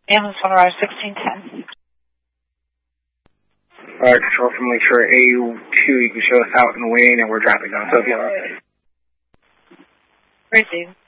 Ambulance Mirage 1610. Alright, Control from Lakeshore A2, you can show us out in Wayne, and we're dropping down Tokyo. Receive.